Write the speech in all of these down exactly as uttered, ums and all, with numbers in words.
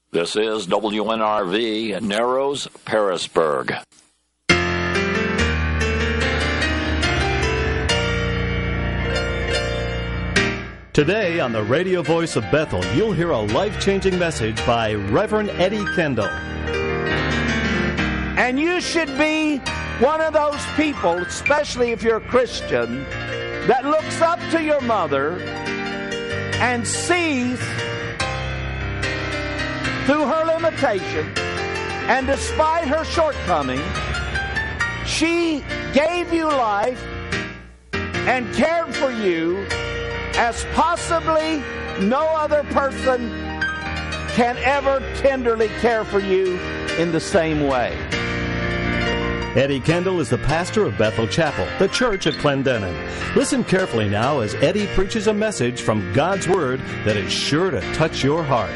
This is W N R V, Narrows, Pearisburg. Today on the radio voice of Bethel, you'll hear a life-changing message by Reverend Eddie Kendall. And you should be one of those people, especially if you're a Christian, that looks up to your mother and sees through her limitation and despite her shortcomings, she gave you life and cared for you as possibly no other person can ever tenderly care for you in the same way. Eddie Kendall is the pastor of Bethel Chapel, the church at Clendenin. Listen carefully now as Eddie preaches a message from God's Word that is sure to touch your heart.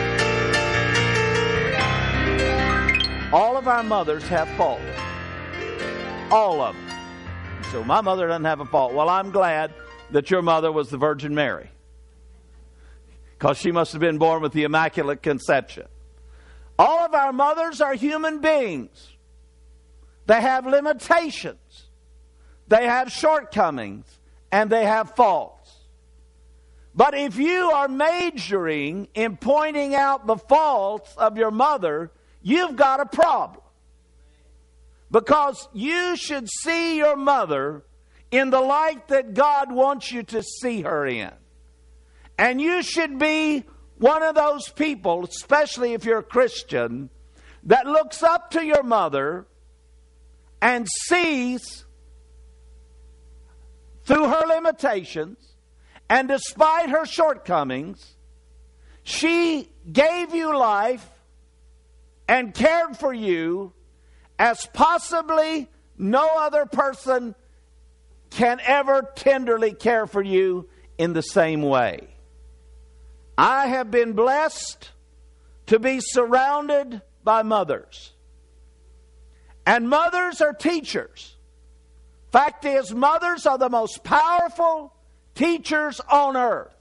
All of our mothers have faults. All of them. So my mother doesn't have a fault. Well, I'm glad that your mother was the Virgin Mary, because she must have been born with the Immaculate Conception. All of our mothers are human beings. They have limitations. They have shortcomings. And they have faults. But if you are majoring in pointing out the faults of your mother, you've got a problem. Because you should see your mother in the light that God wants you to see her in. And you should be one of those people, especially if you're a Christian, that looks up to your mother and sees through her limitations and despite her shortcomings, she gave you life and cared for you as possibly no other person can ever tenderly care for you in the same way. I have been blessed to be surrounded by mothers. And mothers are teachers. Fact is, mothers are the most powerful teachers on earth.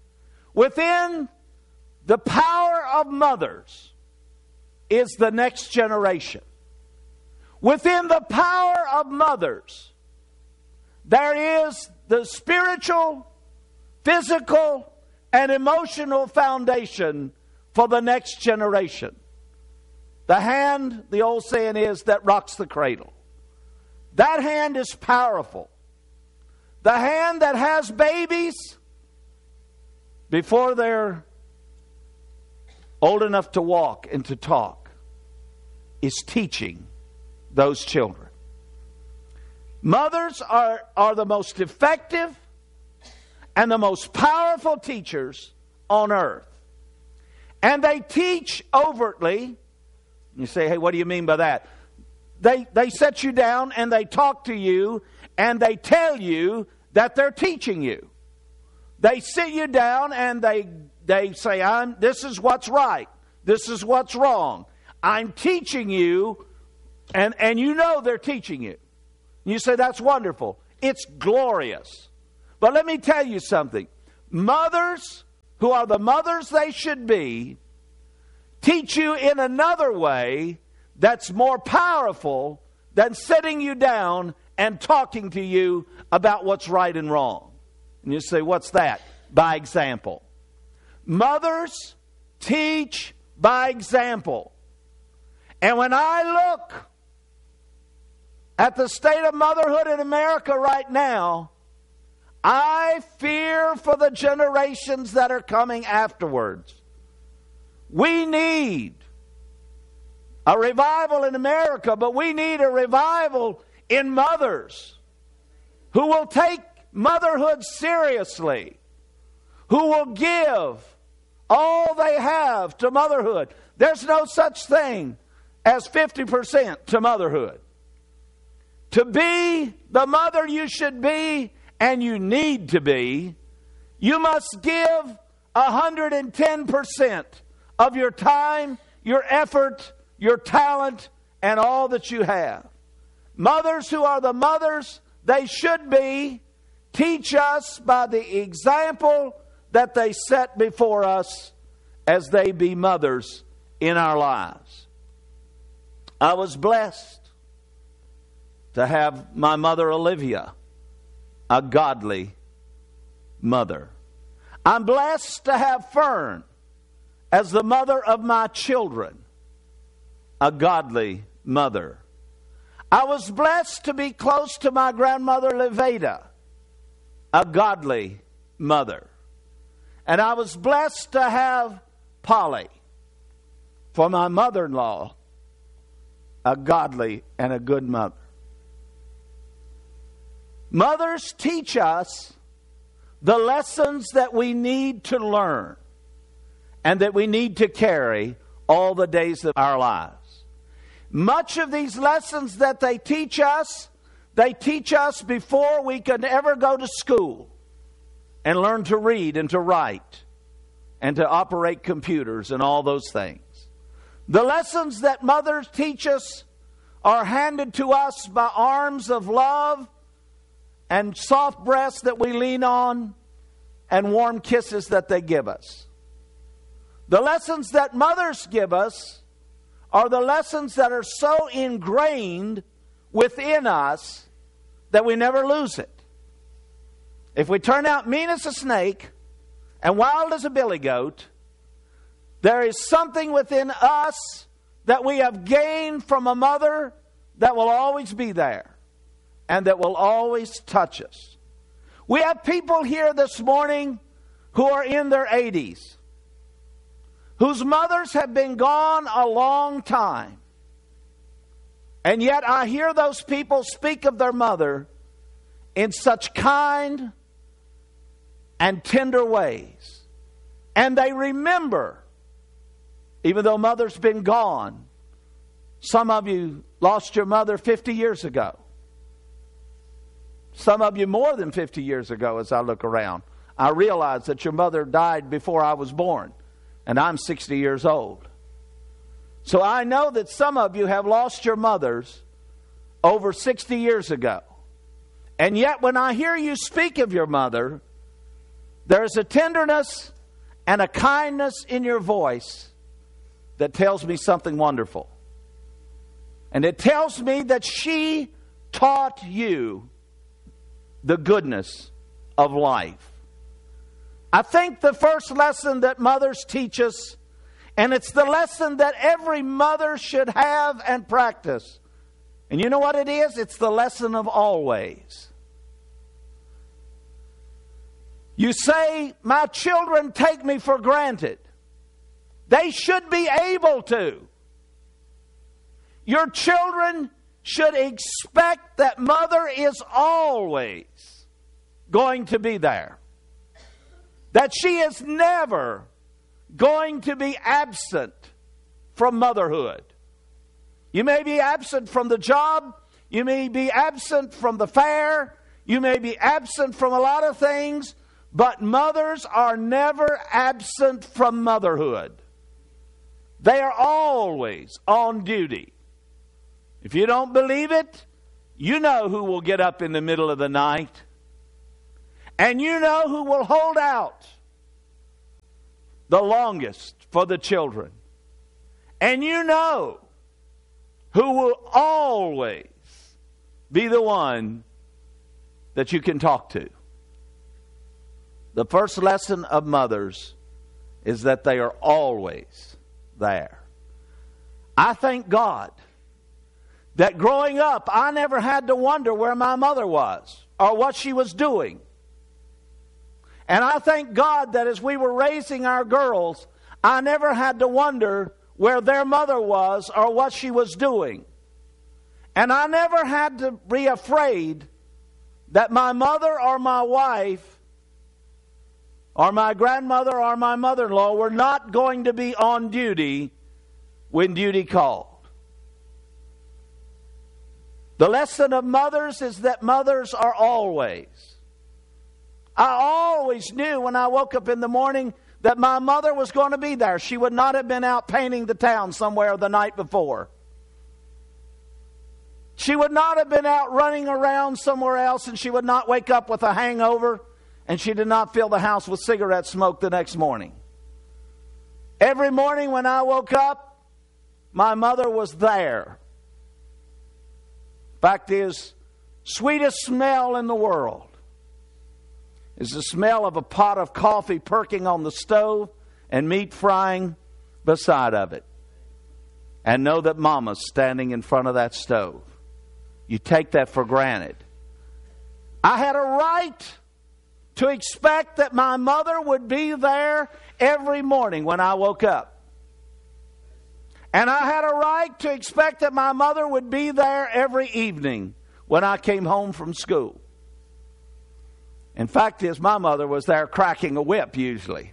Within the power of mothers is the next generation. Within the power of mothers, there is the spiritual, physical, and emotional foundation for the next generation. The hand, the old saying is, that rocks the cradle. That hand is powerful. The hand that has babies before they're old enough to walk and to talk is teaching those children. Mothers are, are the most effective and the most powerful teachers on earth. And they teach overtly. You say, hey, what do you mean by that? They, they set you down and they talk to you and they tell you that they're teaching you. They sit you down and they, they say, I'm, this is what's right. This is what's wrong. I'm teaching you, and, and you know they're teaching you. You say, that's wonderful. It's glorious. But let me tell you something. Mothers, who are the mothers they should be, teach you in another way that's more powerful than sitting you down and talking to you about what's right and wrong. And you say, what's that? By example. Mothers teach by example. And when I look at the state of motherhood in America right now, I fear for the generations that are coming afterwards. We need a revival in America, but we need a revival in mothers who will take motherhood seriously, who will give all they have to motherhood. There's no such thing as fifty percent to motherhood. To be the mother you should be and you need to be, you must give one hundred ten percent of your time, your effort, your talent, and all that you have. Mothers who are the mothers they should be teach us by the example that they set before us as they be mothers in our lives. I was blessed to have my mother Olivia, a godly mother. I'm blessed to have Fern as the mother of my children, a godly mother. I was blessed to be close to my grandmother Levada, a godly mother. And I was blessed to have Polly for my mother-in-law, a godly and a good mother. Mothers teach us the lessons that we need to learn and that we need to carry all the days of our lives. Much of these lessons that they teach us, they teach us before we could ever go to school and learn to read and to write and to operate computers and all those things. The lessons that mothers teach us are handed to us by arms of love and soft breasts that we lean on and warm kisses that they give us. The lessons that mothers give us are the lessons that are so ingrained within us that we never lose it. If we turn out mean as a snake and wild as a billy goat, there is something within us that we have gained from a mother that will always be there and that will always touch us. We have people here this morning who are in their eighties, whose mothers have been gone a long time. And yet I hear those people speak of their mother in such kind and tender ways. And they remember, even though mother's been gone, some of you lost your mother fifty years ago. Some of you more than fifty years ago. As I look around, I realize that your mother died before I was born. And I'm sixty years old. So I know that some of you have lost your mothers over sixty years ago. And yet when I hear you speak of your mother, there's a tenderness and a kindness in your voice that tells me something wonderful. And it tells me that she taught you the goodness of life. I think the first lesson that mothers teach us, and it's the lesson that every mother should have and practice. And you know what it is? It's the lesson of always. You say, my children take me for granted. They should be able to. Your children should expect that mother is always going to be there. That she is never going to be absent from motherhood. You may be absent from the job. You may be absent from the fair. You may be absent from a lot of things. But mothers are never absent from motherhood. They are always on duty. If you don't believe it, you know who will get up in the middle of the night. And you know who will hold out the longest for the children. And you know who will always be the one that you can talk to. The first lesson of mothers is that they are always there. I thank God that growing up, I never had to wonder where my mother was or what she was doing. And I thank God that as we were raising our girls, I never had to wonder where their mother was or what she was doing. And I never had to be afraid that my mother or my wife or my grandmother or my mother-in-law were not going to be on duty when duty called. The lesson of mothers is that mothers are always. I always knew when I woke up in the morning that my mother was going to be there. She would not have been out painting the town somewhere the night before. She would not have been out running around somewhere else, and she would not wake up with a hangover, and she did not fill the house with cigarette smoke the next morning. Every morning when I woke up, my mother was there. Fact is, sweetest smell in the world is the smell of a pot of coffee perking on the stove and meat frying beside of it. And know that Mama's standing in front of that stove. You take that for granted. I had a right to expect that my mother would be there every morning when I woke up. And I had a right to expect that my mother would be there every evening when I came home from school. In fact, is my mother was there cracking a whip usually.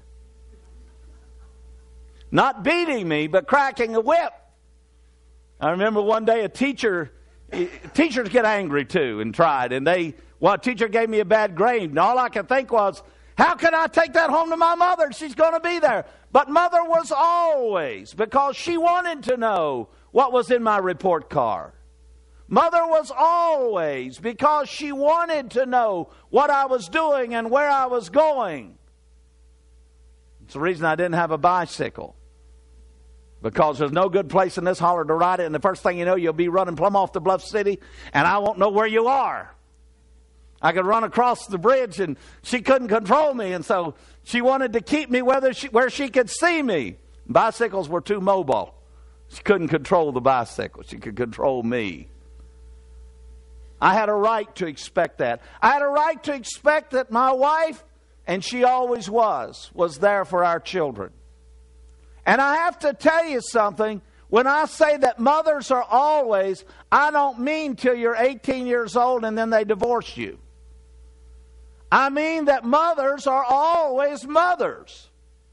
Not beating me, but cracking a whip. I remember one day a teacher, teachers get angry too and tried. And they, well, a teacher gave me a bad grade. And all I could think was, how can I take that home to my mother? She's going to be there. But Mother was always, because she wanted to know what was in my report card. Mother was always, because she wanted to know what I was doing and where I was going. It's the reason I didn't have a bicycle. Because there's no good place in this holler to ride it, and the first thing you know, you'll be running plumb off to Bluff City, and I won't know where you are. I could run across the bridge, and she couldn't control me, and so she wanted to keep me whether she, where she could see me. Bicycles were too mobile. She couldn't control the bicycle. She could control me. I had a right to expect that. I had a right to expect that my wife, and she always was, was there for our children. And I have to tell you something. When I say that mothers are always, I don't mean till you're eighteen years old and then they divorce you. I mean that mothers are always mothers.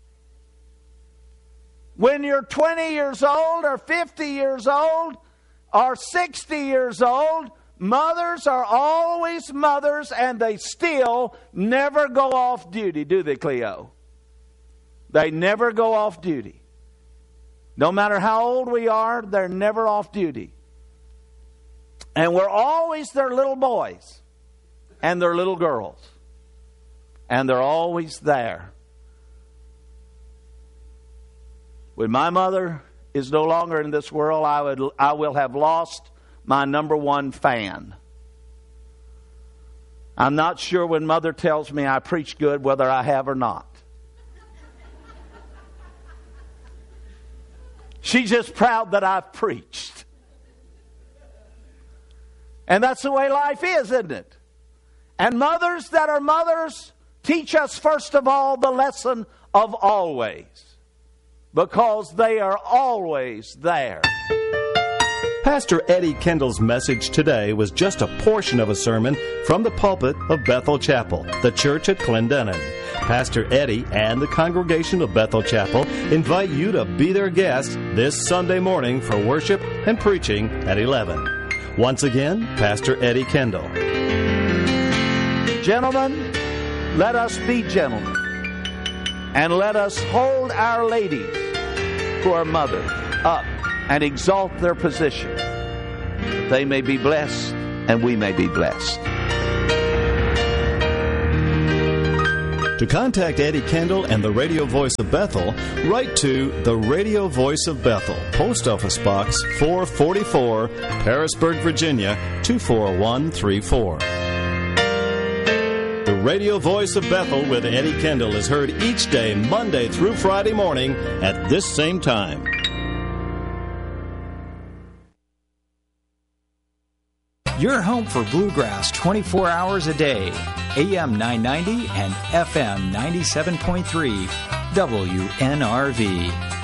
When you're twenty years old or fifty years old or sixty years old, mothers are always mothers, and they still never go off duty, do they, Cleo? They never go off duty. No matter how old we are, they're never off duty. And we're always their little boys and their little girls. And they're always there. When my mother is no longer in this world, I would, I will have lost my number one fan. I'm not sure when Mother tells me I preach good whether I have or not. She's just proud that I've preached. And that's the way life is, isn't it? And mothers that are mothers teach us, first of all, the lesson of always. Because they are always there. Pastor Eddie Kendall's message today was just a portion of a sermon from the pulpit of Bethel Chapel, the church at Clendenin. Pastor Eddie and the congregation of Bethel Chapel invite you to be their guest this Sunday morning for worship and preaching at eleven. Once again, Pastor Eddie Kendall. Gentlemen, let us be gentlemen. And let us hold our ladies who are mothers up and exalt their position, that they may be blessed and we may be blessed. To contact Eddie Kendall and the Radio Voice of Bethel, write to the Radio Voice of Bethel, Post Office Box four forty-four, Harrisburg, Virginia, two four one three four. The Radio Voice of Bethel with Eddie Kendall is heard each day, Monday through Friday morning at this same time. Your home for bluegrass twenty-four hours a day. A M nine ninety and F M ninety-seven point three W N R V.